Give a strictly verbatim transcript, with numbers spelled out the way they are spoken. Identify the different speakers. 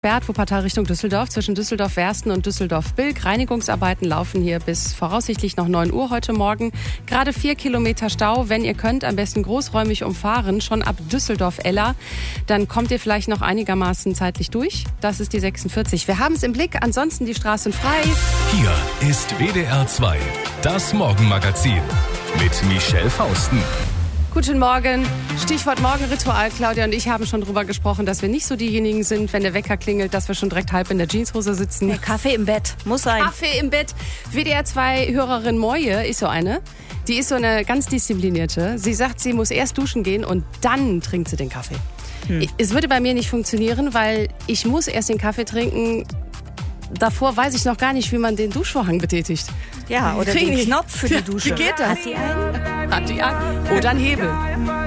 Speaker 1: Bert, Wuppertal Richtung Düsseldorf, zwischen Düsseldorf-Wersten und Düsseldorf-Bilk. Reinigungsarbeiten laufen hier bis voraussichtlich noch neun Uhr heute Morgen. Gerade vier Kilometer Stau. Wenn ihr könnt, am besten großräumig umfahren, schon ab Düsseldorf-Eller. Dann kommt ihr vielleicht noch einigermaßen zeitlich durch. Das ist die sechsundvierzig. Wir haben es im Blick, ansonsten die Straßen frei.
Speaker 2: Hier ist W D R zwei, das Morgenmagazin mit Michelle Fausten.
Speaker 1: Guten Morgen. Stichwort Morgenritual. Claudia und ich haben schon drüber gesprochen, dass wir nicht so diejenigen sind, wenn der Wecker klingelt, dass wir schon direkt halb in der Jeanshose sitzen.
Speaker 3: Der Kaffee im Bett, muss sein.
Speaker 1: Kaffee im Bett. W D R zwei Hörerin Moje ist so eine. Die ist so eine ganz disziplinierte. Sie sagt, sie muss erst duschen gehen und dann trinkt sie den Kaffee. Hm. Es würde bei mir nicht funktionieren, weil ich muss erst den Kaffee trinken. Davor weiß ich noch gar nicht, wie man den Duschvorhang betätigt.
Speaker 3: Ja, oder
Speaker 1: Krieg
Speaker 3: den
Speaker 1: ich.
Speaker 3: Knopf für die Dusche.
Speaker 1: Wie geht das?
Speaker 3: Hat sie einen?
Speaker 1: Hat die einen. Oder ein Hebel.